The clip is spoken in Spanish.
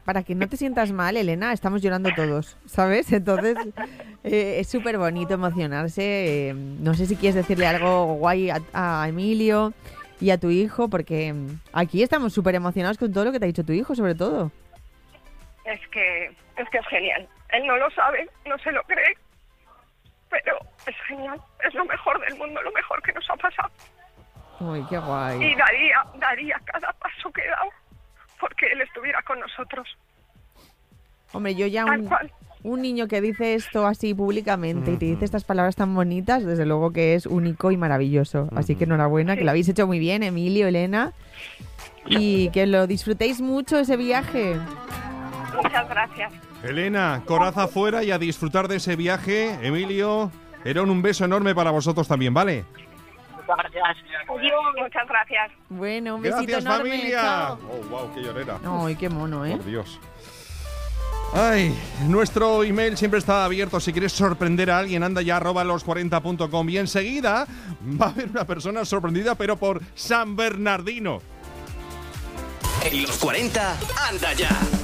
para que no te sientas mal, Elena, estamos llorando todos, ¿sabes? Entonces, es súper bonito emocionarse. No sé si quieres decirle algo guay a Emilio y a tu hijo, porque aquí estamos súper emocionados con todo lo que te ha dicho tu hijo, sobre todo. Es que es genial. Él no lo sabe, no se lo cree, pero es genial. Es lo mejor del mundo, lo mejor que nos ha pasado. Uy, qué guay. Y daría cada paso que he dado porque él estuviera con nosotros. Hombre, yo ya Tal cual. un niño que dice esto así públicamente y te dice estas palabras tan bonitas, desde luego que es único y maravilloso. Así que enhorabuena, que lo habéis hecho muy bien, Emilio, Elena, y que lo disfrutéis mucho ese viaje. Muchas gracias. Elena, coraza afuera y a disfrutar de ese viaje. Emilio, Herón, un beso enorme para vosotros también, ¿vale? Muchas gracias. Bueno, un besito Gracias, enorme. familia. Chao. Oh, wow, qué llorera. Ay, qué mono, ¿eh? Por Dios. Ay, nuestro email siempre está abierto. Si quieres sorprender a alguien, anda ya @los40.com y enseguida va a haber una persona sorprendida, pero por San Bernardino. En los 40, anda ya.